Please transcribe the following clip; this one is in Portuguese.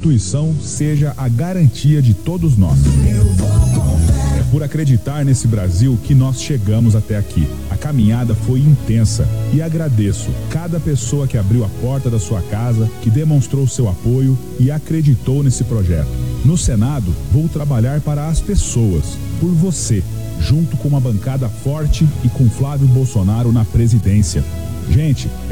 instituição seja a garantia de todos nós. É por acreditar nesse Brasil que nós chegamos até aqui. A caminhada foi intensa e agradeço cada pessoa que abriu a porta da sua casa, que demonstrou seu apoio e acreditou nesse projeto. No Senado, vou trabalhar para as pessoas, por você, junto com uma bancada forte e com Flávio Bolsonaro na presidência. Gente,